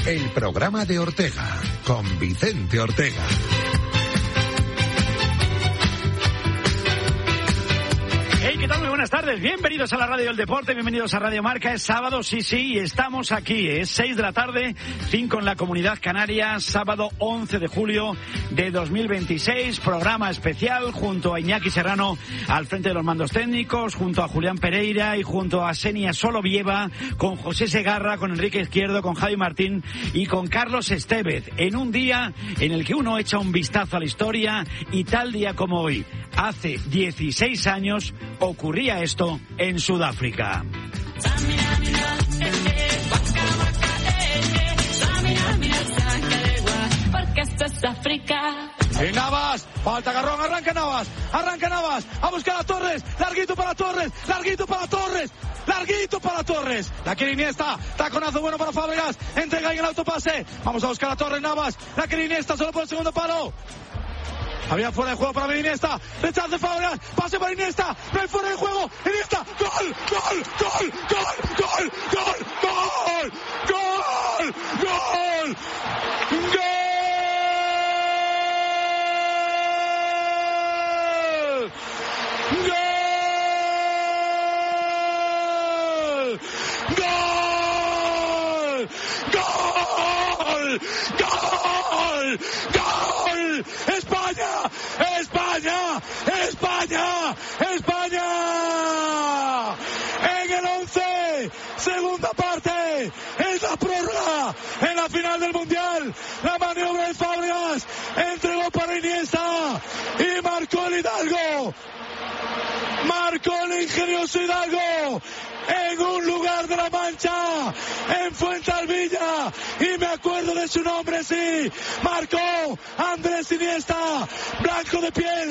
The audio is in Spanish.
El programa de Ortega, con Vicente Ortega. Hey, ¿qué tal? Muy buenas tardes. Bienvenidos a la Radio del Deporte, bienvenidos a Radio Marca. Es sábado, sí, y estamos aquí. Es 6 de la tarde, 5 en la Comunidad Canaria, sábado 11 de julio de 2026. Programa especial junto a Iñaki Serrano al frente de los mandos técnicos, junto a Julián Pereira y junto a Xenia Solovieva, con José Segarra, con Enrique Izquierdo, con Javi Martín y con Carlos Estevez. En un día en el que uno echa un vistazo a la historia y tal día como hoy, hace 16 años, ocurría esto en Sudáfrica. Porque esto es África. Y Navas, falta Garrón, arranca Navas, a buscar a Torres, larguito para Torres, la quiere Iniesta, taconazo bueno para Fábregas, entrega en el autopase, vamos a buscar a Torres, Navas, la quiere Iniesta, solo por el segundo palo. Había fuera de juego para Iniesta, rechazo de Fábregas, pase para Iniesta, no hay fuera de juego, Iniesta, gol. España. En el 11, segunda parte, es la prórroga en la final del Mundial. La maniobra de Fábregas, entregó para Iniesta y marcó el Hidalgo. Marcó el ingenioso Hidalgo en un lugar de la Mancha, en Fuensalvilla, y me acuerdo de su nombre, sí, marcó Andrés Iniesta, blanco de piel.